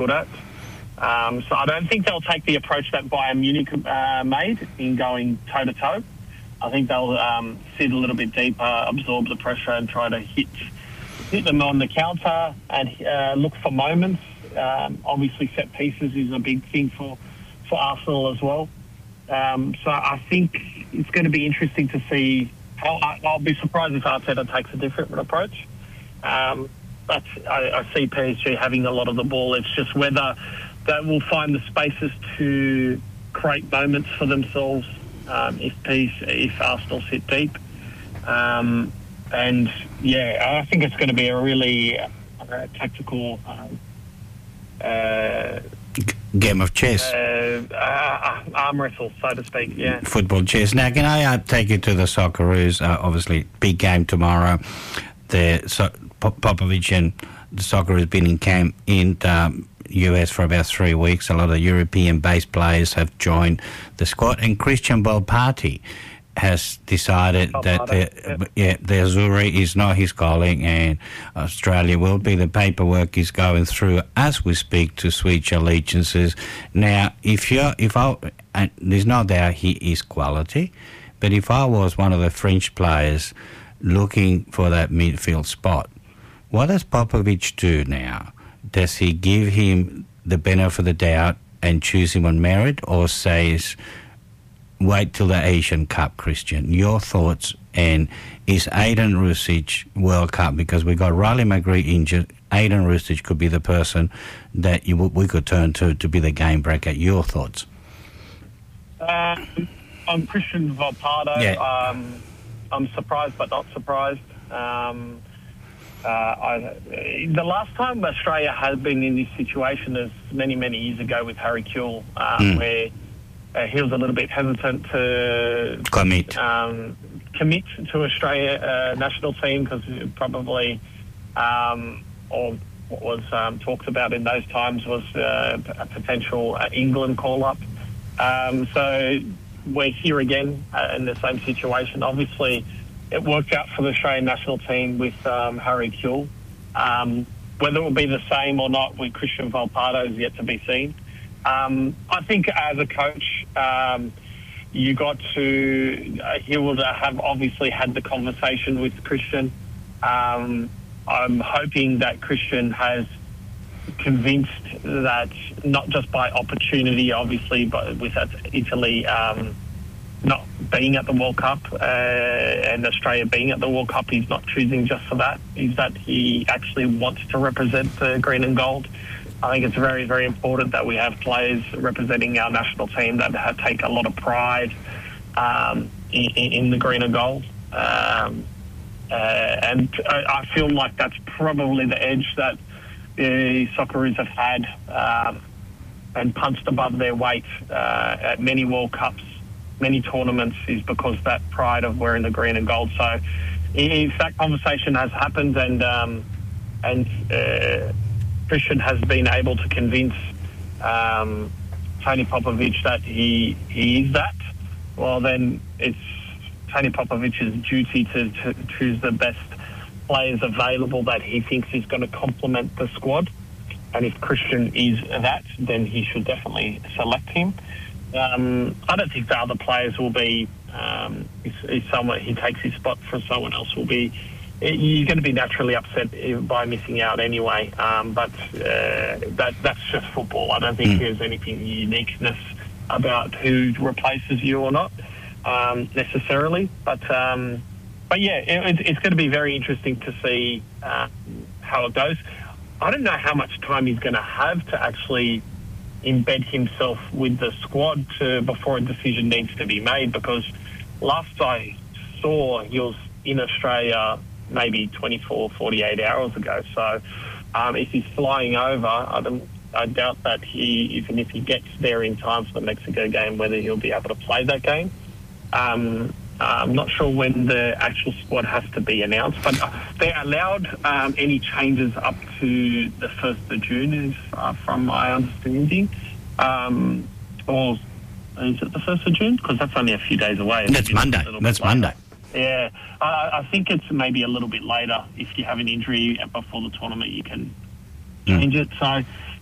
good at. So I don't think they'll take the approach that Bayern Munich made in going toe-to-toe. I think they'll sit a little bit deeper, absorb the pressure and try to hit them on the counter and look for moments. Obviously, set pieces is a big thing for Arsenal as well. So I think it's going to be interesting to see. I'll be surprised if Arteta takes a different approach. But I see PSG having a lot of the ball. It's just whether they will find the spaces to create moments for themselves if Arsenal sit deep. And, I think it's going to be a really tactical game of chess. Arm wrestle, so to speak, yeah. Football chess. Now, can I take you to the Socceroos? Obviously, big game tomorrow. Popovic and the Socceroos has been in camp in US for about 3 weeks. A lot of European-based players have joined the squad, and Christian Volpato has decided that the Azzurri is not his calling, and Australia will be. The paperwork is going through as we speak to switch allegiances. Now, and there's no doubt he is quality, but if I was one of the French players looking for that midfield spot, what does Popovic do now? Does he give him the benefit of the doubt and choose him on merit, or says, wait till the Asian Cup, Christian? Your thoughts, and is Aiden Rusic World Cup? Because we got Riley McGree injured. Aiden Rusic could be the person that we could turn to be the game breaker. Your thoughts? I'm Christian Volpato. Yeah. I'm surprised but not surprised. The last time Australia had been in this situation is many, many years ago with Harry Kewell, where he was a little bit hesitant to commit to Australia national team because probably, or what was talked about in those times was a potential England call-up. So we're here again in the same situation. Obviously, it worked out for the Australian national team with Harry Kewell. Whether it will be the same or not with Christian Volpato is yet to be seen. I think as a coach, you got to... he will have obviously had the conversation with Christian. I'm hoping that Christian has convinced that, not just by opportunity, obviously, but with Italy not being at the World Cup and Australia being at the World Cup, he's not choosing just for that. Is that he actually wants to represent the green and gold. I think it's very, very important that we have players representing our national team that take a lot of pride in the green and gold. And I feel like that's probably the edge that the Socceroos have had and punched above their weight at many World Cups, many tournaments, is because that pride of wearing the green and gold. So if that conversation has happened and Christian has been able to convince Tony Popovic that he is that, well, then it's Tony Popovic's duty to choose the best players available that he thinks is going to complement the squad. And if Christian is that, then he should definitely select him. I don't think the other players will be, if someone he takes his spot for someone else will be, you're going to be naturally upset by missing out anyway. But that's just football. I don't think there's anything uniqueness about who replaces you or not necessarily. But yeah, it's going to be very interesting to see how it goes. I don't know how much time he's going to have to actually embed himself with the squad before a decision needs to be made, because last I saw he was in Australia maybe 24, 48 hours ago. So if he's flying over, I doubt that even if he gets there in time for the Mexico game, whether he'll be able to play that game. I'm not sure when the actual squad has to be announced, but they allowed any changes up to the 1st of June, is from my understanding. Or is it the 1st of June? Because that's only a few days away. That's Monday. Monday. Yeah. I think it's maybe a little bit later. If you have an injury before the tournament, you can change it. So